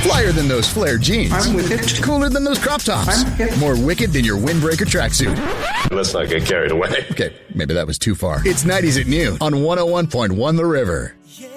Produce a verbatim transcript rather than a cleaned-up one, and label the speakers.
Speaker 1: Flyer than those flared jeans.
Speaker 2: I'm with it.
Speaker 1: Cooler than those crop tops.
Speaker 2: I'm hip.
Speaker 1: More wicked than your windbreaker tracksuit.
Speaker 3: Let's not get carried away.
Speaker 1: Okay, maybe that was too far. It's nineties at noon on one oh one point one The River.
Speaker 4: Yeah.